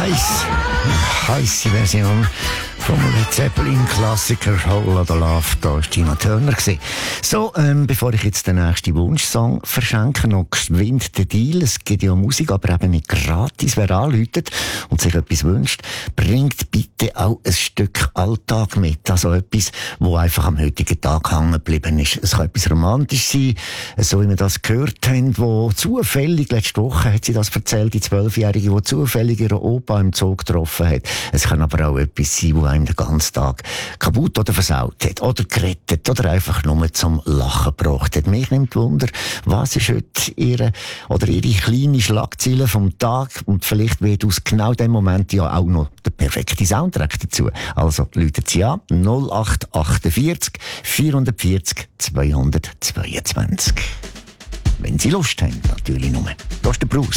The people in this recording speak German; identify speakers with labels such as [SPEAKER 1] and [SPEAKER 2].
[SPEAKER 1] Heisse Version vom Led Zeppelin Klassiker Whole Lotta Love. Da war Tina Turner. So, bevor ich jetzt den nächsten Wunschsong verschenke, noch geschwind den Deal. Es gibt ja Musik, aber eben nicht gratis. Wer anruft und sich etwas wünscht, bringt bitte auch ein Stück Alltag mit. Also etwas, wo einfach am heutigen Tag hängen geblieben ist. Es kann etwas romantisch sein, so wie wir das gehört haben, wo zufällig, letzte Woche hat sie das erzählt, die 12-Jährige, die zufällig ihren Opa im Zoo getroffen hat. Es kann aber auch etwas sein, wo einem den ganzen Tag kaputt oder versaut hat, oder gerettet, oder einfach nur zum Lachen gebracht hat. Mich nimmt Wunder, was ist heute ihre kleine Schlagzeile vom Tag, und vielleicht wird aus genau dem Moment ja auch noch der perfekte Soundtrack dazu. Also läutet sie an, 0848 440 222. Wenn Sie Lust haben, natürlich nur. Da ist der Bruce.